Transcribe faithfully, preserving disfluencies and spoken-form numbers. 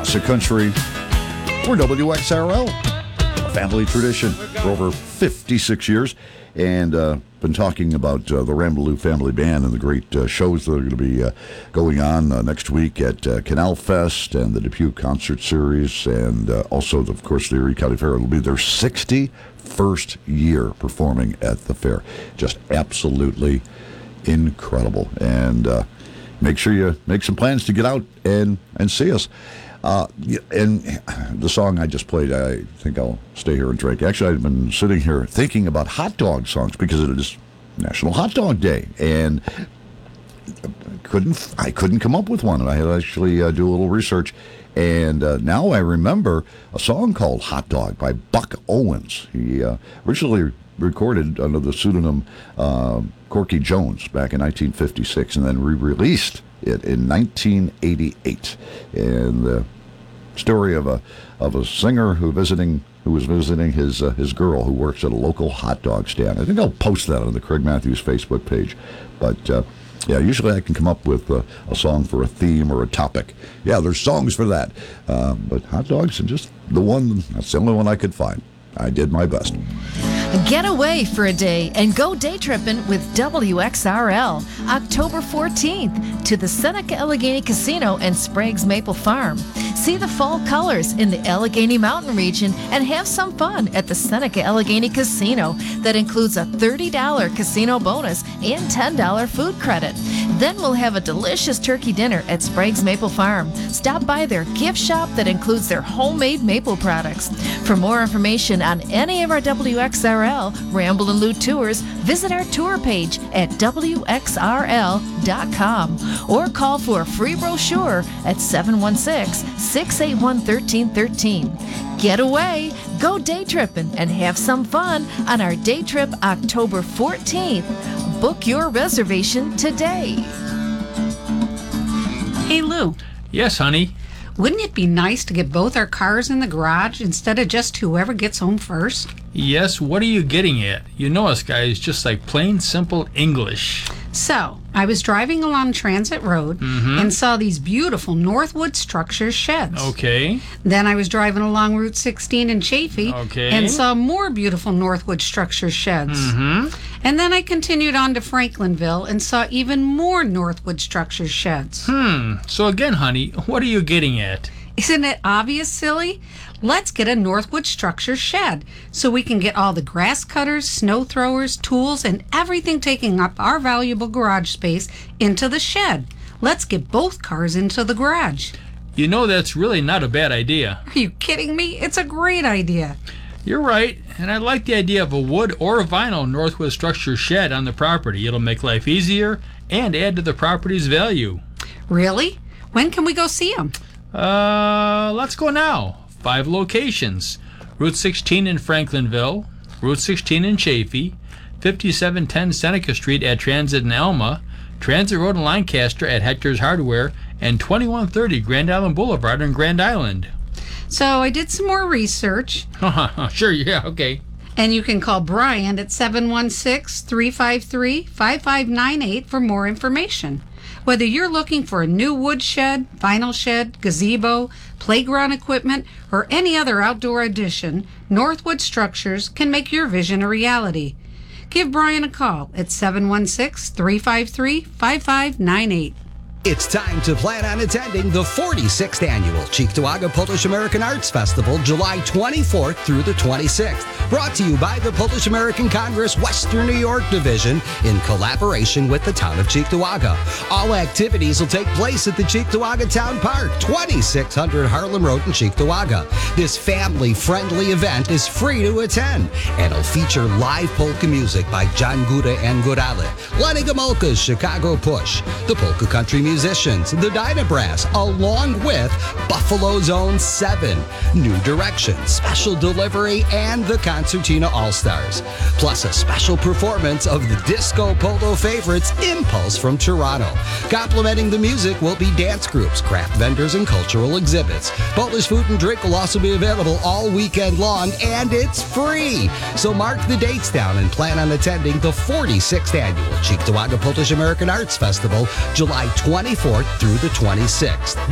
classic country, or W X R L. A family tradition for over fifty-six years. And uh, been talking about uh, the Rambleloo Family Band and the great uh, shows that are going to be uh, going on uh, next week at uh, Canal Fest and the Dubuque Concert Series, and uh, also, of course, the Erie County Fair. It'll be their sixty-first year performing at the fair. Just absolutely incredible. And uh, make sure you make some plans to get out and, and see us. Uh, and the song I just played, I think I'll stay here and drink. Actually, I've been sitting here thinking about hot dog songs because it is National Hot Dog Day, and couldn't I couldn't come up with one. And I had to actually uh, do a little research, and uh, now I remember a song called "Hot Dog" by Buck Owens. He uh, originally recorded under the pseudonym uh, Corky Jones back in nineteen fifty-six, and then re-released it in nineteen eighty-eight. And the story of a of a singer who visiting who was visiting his uh, his girl who works at a local hot dog stand. I think I'll post that on the Craig Matthews Facebook page. But uh, yeah, usually I can come up with uh, a song for a theme or a topic. Yeah, there's songs for that. Uh, but hot dogs are just the one. That's the only one I could find. I did my best. Get away for a day and go day tripping with W X R L October fourteenth to the Seneca Allegheny Casino and Sprague's Maple Farm. See the fall colors in the Allegheny Mountain region and have some fun at the Seneca Allegheny Casino. That includes a thirty dollars casino bonus and ten dollars food credit. Then we'll have a delicious turkey dinner at Sprague's Maple Farm. Stop by their gift shop that includes their homemade maple products. For more information on any of our W X R L Ramble and Lou tours, visit our tour page at W X R L dot com or call for a free brochure at seven one six, six eight one, one three one three. Get away, go day tripping, and have some fun on our day trip October fourteenth. Book your reservation today. Hey, Lou. Yes, honey. Wouldn't it be nice to get both our cars in the garage instead of just whoever gets home first? Yes, what are you getting at? You know us guys just like plain simple English. So, I was driving along Transit Road mm-hmm. and saw these beautiful Northwood Structures sheds. Okay. Then I was driving along Route sixteen in Chaffee okay. and saw more beautiful Northwood Structures sheds. Mm-hmm. And then I continued on to Franklinville and saw even more Northwood Structures sheds. Hmm. So again, honey, what are you getting at? Isn't it obvious, silly? Let's get a Northwood Structures shed so we can get all the grass cutters, snow throwers, tools, and everything taking up our valuable garage space into the shed. Let's get both cars into the garage. You know, that's really not a bad idea. Are you kidding me? It's a great idea. You're right, and I like the idea of a wood or a vinyl Northwood Structures shed on the property. It'll make life easier and add to the property's value. Really? When can we go see them? Uh, let's go now. Five locations: Route sixteen in Franklinville, Route sixteen in Chaffee, fifty-seven ten Seneca Street at Transit in Alma, Transit Road in Lancaster at Hector's Hardware, and twenty-one thirty Grand Island Boulevard in Grand Island. So I did some more research. Sure, yeah, okay. And you can call Brian at seven one six, three five three, five five nine eight for more information. Whether you're looking for a new wood shed, vinyl shed, gazebo, playground equipment, or any other outdoor addition, Northwood Structures can make your vision a reality. Give Brian a call at seven one six, three five three, five five nine eight. It's time to plan on attending the forty-sixth Annual Cheektowaga Polish American Arts Festival, July twenty-fourth through the twenty-sixth. Brought to you by the Polish American Congress Western New York Division in collaboration with the town of Cheektowaga. All activities will take place at the Cheektowaga Town Park, twenty-six hundred Harlem Road in Cheektowaga. This family-friendly event is free to attend, and it'll feature live polka music by John Guda and Górale, Lenny Gomulka's Chicago Push, the Polka Country Musicians, the Dynabrass, along with Buffalo Zone seven, New Direction, Special Delivery, and the Concertina All-Stars. Plus a special performance of the disco polo favorites Impulse from Toronto. Complementing the music will be dance groups, craft vendors, and cultural exhibits. Polish food and drink will also be available all weekend long, and it's free. So mark the dates down and plan on attending the forty-sixth Annual Cheektowaga Polish American Arts Festival, July twenty-fourth through the twenty-sixth.